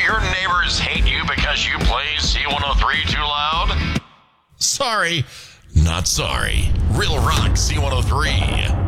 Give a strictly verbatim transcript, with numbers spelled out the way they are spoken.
your neighbors hate you because you play C one oh three too loud? Sorry, not sorry. Real Rock C one oh three.